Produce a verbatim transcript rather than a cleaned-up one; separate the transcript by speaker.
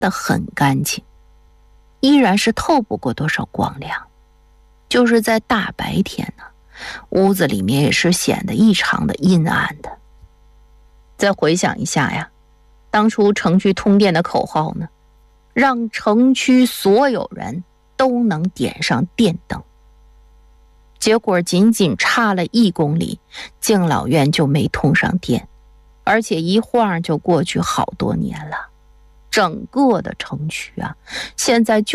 Speaker 1: 得很干净，依然是透不过多少光亮。就是在大白天呢，屋子里面也是显得异常的阴暗的。再回想一下呀，当初城区通电的口号呢，让城区所有人都能点上电灯。结果仅仅差了一公里，敬老院就没通上电，而且一晃就过去好多年了。整个的城区啊，现在就